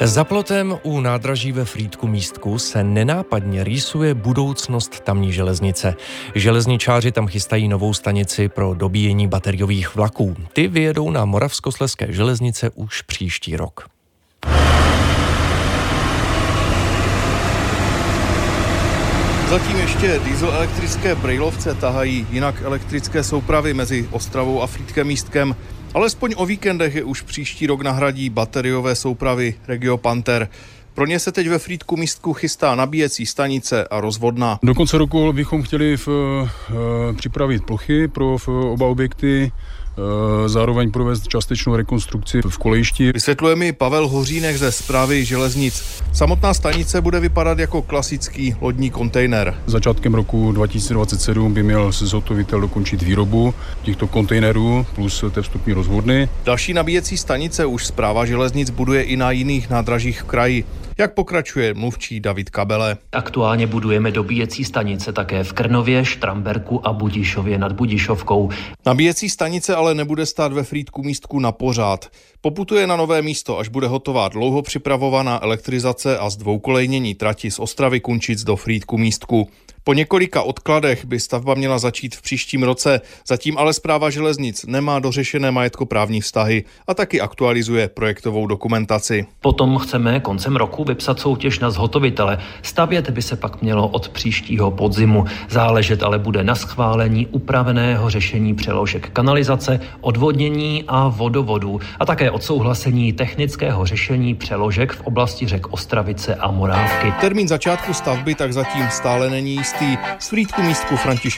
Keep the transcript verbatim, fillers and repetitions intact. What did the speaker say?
Za plotem u nádraží ve Frýdku-Místku se nenápadně rýsuje budoucnost tamní železnice. Železničáři tam chystají novou stanici pro dobíjení bateriových vlaků. Ty vyjedou na Moravskoslezské železnice už příští rok. Zatím ještě dieselelektrické brejlovce tahají jinak elektrické soupravy mezi Ostravou a Frýdkem-Místkem. Alespoň o víkendech je už příští rok nahradí bateriové soupravy Regio Panther. Pro ně se teď ve Frýdku-Místku chystá nabíjecí stanice a rozvodna. Do konce roku bychom chtěli v, e, připravit plochy pro v, oba objekty, e, zároveň provést částečnou rekonstrukci v kolejišti. Vysvětluje mi Pavel Hořínek ze Správy železnic. Samotná stanice bude vypadat jako klasický lodní kontejner. Začátkem roku dva tisíce dvacet sedm by měl zhotovitel dokončit výrobu těchto kontejnerů plus té vstupní rozvodny. Další nabíjecí stanice už Správa železnic buduje i na jiných nádražích v kraji. Jak pokračuje mluvčí David Kabele. Aktuálně budujeme dobíjecí stanice také v Krnově, Štramberku a Budišově nad Budišovkou. Nabíjecí stanice ale nebude stát ve Frýdku-Místku na pořád. Poputuje na nové místo, až bude hotová dlouho připravovaná elektrizace a zdvoukolejnění trati z Ostravy Kunčic do Frýdku-Místku. Po několika odkladech by stavba měla začít v příštím roce, zatím ale Správa železnic nemá dořešené majetkoprávní vztahy a taky aktualizuje projektovou dokumentaci. Potom chceme koncem roku vypsat soutěž na zhotovitele. Stavět by se pak mělo od příštího podzimu. Záležet ale bude na schválení upraveného řešení přeložek kanalizace, odvodnění a vodovodů a také odsouhlasení technického řešení přeložek v oblasti řek Ostravice a Morávky. Termín začátku stavby tak zatím stále není jistý. Z Frýdku-Místku František